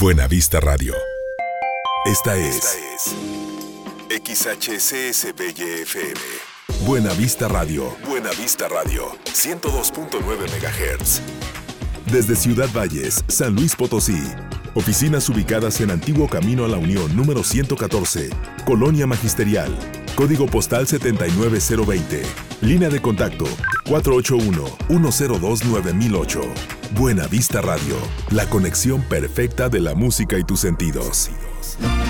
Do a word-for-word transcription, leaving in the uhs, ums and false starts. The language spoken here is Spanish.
Buena Vista Radio. Esta es, Esta es X H C S B Y F M. Buena Vista Radio. Buena Vista Radio. ciento dos punto nueve megahertz. Desde Ciudad Valles, San Luis Potosí. Oficinas ubicadas en Antiguo Camino a la Unión número ciento catorce, Colonia Magisterial. Código postal setenta y nueve cero veinte. Línea de contacto cuatro ocho uno, uno cero dos, nueve mil ocho. Buena Vista Radio. La conexión perfecta de la música y tus sentidos.